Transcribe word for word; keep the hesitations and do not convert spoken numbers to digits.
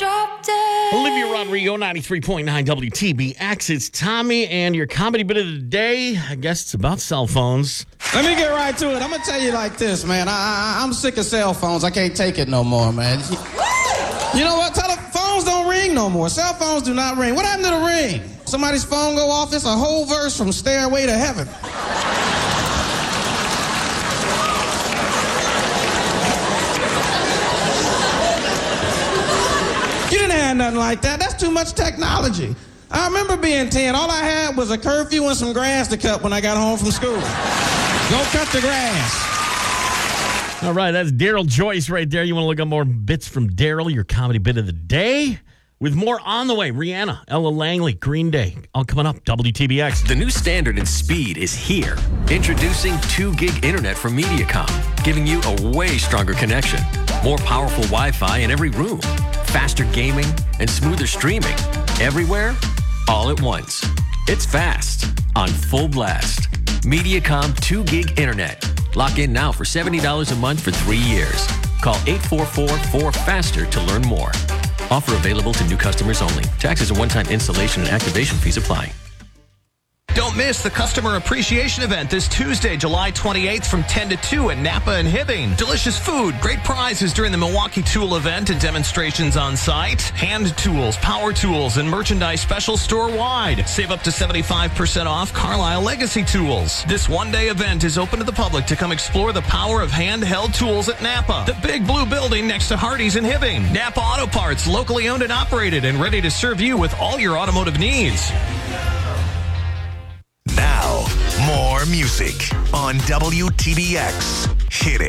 drop dead. Olivia Rodrigo, ninety-three point nine W T B X. It's Tommy and your comedy bit of the day. I guess it's about cell phones. Let me get right to it. I'm going to tell you like this, man. I, I, I'm sick of cell phones. I can't take it no more, man. You know what? Telephones don't ring no more. Cell phones do not ring. What happened to the ring? Somebody's phone go off. It's a whole verse from Stairway to Heaven. You didn't have nothing like that. That's too much technology. I remember being ten. All I had was a curfew and some grass to cut when I got home from school. Go cut the grass. All right, that's Daryl Joyce right there. You want to look up more bits from Daryl, your comedy bit of the day? With more on the way, Rihanna, Ella Langley, Green Day, all coming up, W T B X. The new standard in speed is here. Introducing two gig internet from Mediacom, giving you a way stronger connection. More powerful Wi-Fi in every room. Faster gaming and smoother streaming. Everywhere, all at once. It's fast, on full blast. Mediacom two gig internet. Lock in now for seventy dollars a month for three years. Call eight four four, four FASTER to learn more. Offer available to new customers only. Taxes and one-time installation and activation fees apply. Don't miss the Customer Appreciation Event this Tuesday, July twenty-eighth from ten to two at Napa and Hibbing. Delicious food, great prizes during the Milwaukee Tool event and demonstrations on site. Hand tools, power tools, and merchandise special store-wide. Save up to seventy-five percent off Carlisle Legacy Tools. This one-day event is open to the public to come explore the power of handheld tools at Napa. The big blue building next to Hardee's in Hibbing. Napa Auto Parts, locally owned and operated and ready to serve you with all your automotive needs. Now, more music on W T B X. Hit it.